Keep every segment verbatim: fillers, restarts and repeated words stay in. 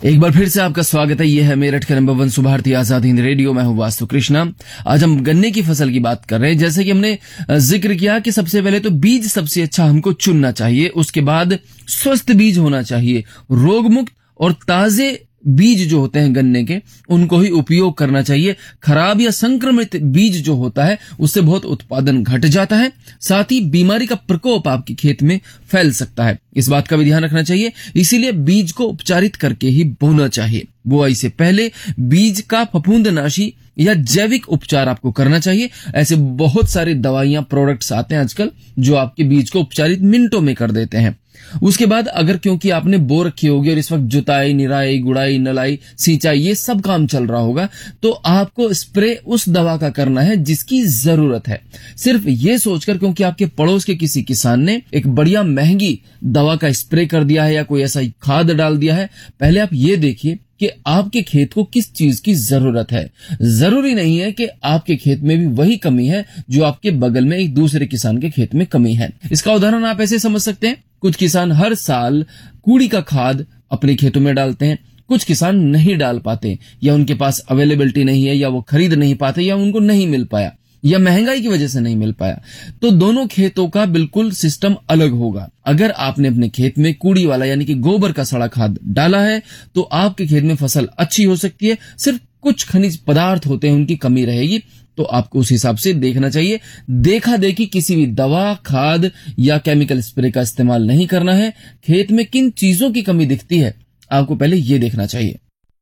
एक बार फिर से आपका स्वागत है। ये है मेरठ के number one Subharti Azad Hind radio. मैं हूं वास्तु कृष्णा। आज हम गन्ने की फसल की बात कर रहे हैं। जैसे कि हमने जिक्र किया कि सबसे पहले तो बीज सबसे अच्छा हमको चुनना चाहिए, उसके बाद स्वस्थ बीज होना चाहिए, रोग मुक्त और ताजे बीज जो होते हैं गन्ने के उनको ही उपयोग करना चाहिए। खराब या संक्रमित बीज जो होता है उससे बहुत उत्पादन घट जाता है, साथ ही बीमारी का प्रकोप आपके खेत में फैल सकता है। इस बात का भी ध्यान रखना चाहिए, इसीलिए बीज को उपचारित करके ही बोना चाहिए। बुआई से पहले बीज का फफूंदनाशी या जैविक उपचार आपको करना चाहिए। ऐसे बहुत सारे दवाइयां प्रोडक्ट्स आते हैं आजकल जो आपके बीज को उपचारित मिनटों में कर देते हैं। उसके बाद अगर क्योंकि आपने बो रखी होगी और इस वक्त जुताई, निराई, गुड़ाई, नलाई, सिंचाई ये सब काम चल रहा होगा, तो आपको स्प्रे उस दवा का करना है जिसकी जरूरत है। सिर्फ ये सोचकर क्योंकि आपके पड़ोस के किसी किसान ने एक बढ़िया महंगी दवा का स्प्रे कर दिया है या कोई ऐसा खाद डाल दिया है, पहले आप ये देखिए कि आपके खेत को किस चीज की जरूरत है। जरूरी नहीं है कि आपके खेत में भी वही कमी है जो आपके बगल में एक दूसरे किसान के खेत में कमी है। इसका उदाहरण आप ऐसे समझ सकते हैं, कुछ किसान हर साल कूड़ी का खाद अपने खेतों में डालते हैं, कुछ किसान नहीं डाल पाते, या उनके पास अवेलेबिलिटी नहीं है, या वो खरीद नहीं पाते, या उनको नहीं मिल पाया, या महंगाई की वजह से नहीं मिल पाया। तो दोनों खेतों का बिल्कुल सिस्टम अलग होगा। अगर आपने अपने खेत में कूड़ी वाला यानी कि गोबर का सड़ा खाद डाला है तो आपके खेत में फसल अच्छी हो सकती है। सिर्फ कुछ खनिज पदार्थ होते हैं उनकी कमी रहेगी, तो आपको उस हिसाब से देखना चाहिए। देखा देखी किसी भी दवा, खाद या केमिकल स्प्रे का इस्तेमाल नहीं करना है। खेत में किन चीजों की कमी दिखती है आपको पहले ये देखना चाहिए।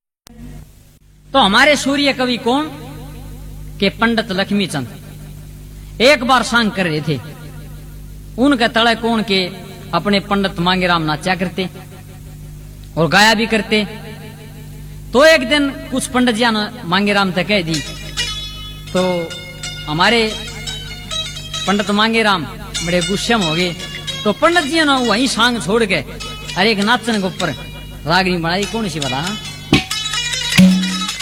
तो हमारे सूर्य कवि कौन के पंडित लक्ष्मीचंद एक बार सांग कर रहे थे। उनके तले कौन के अपने पंडित मांगेराम नाचा करते और गाया भी करते। तो एक दिन कुछ पंडित जी ने मांगेराम तक कह दी, तो हमारे पंडित मांगेराम बड़े गुस्से में हो गए। तो पंडित जी ने वहीं सांग छोड़ के अरे एक नाचन के ऊपर रागनी बनाई, कौन सी बताना।